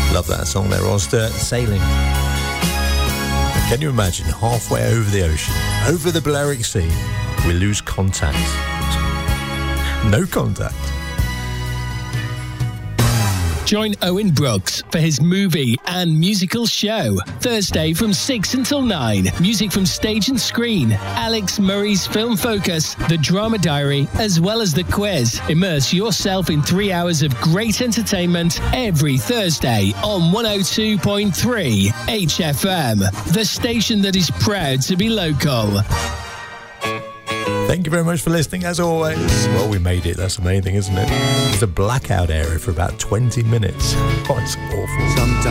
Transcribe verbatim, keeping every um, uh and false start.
Love that song there, Rod Stewart, Sailing. Can you imagine, halfway over the ocean, over the Balearic Sea, we lose contact. No contact. Join Owen Brooks for his movie and musical show. Thursday from six until nine. Music from stage and screen. Alex Murray's Film Focus, The Drama Diary, as well as the quiz. Immerse yourself in three hours of great entertainment every Thursday on one oh two point three H F M. The station that is proud to be local. Thank you very much for listening, as always. Well, we made it. That's the main thing, isn't it? It's a blackout area for about twenty minutes. Oh, it's awful. Sometimes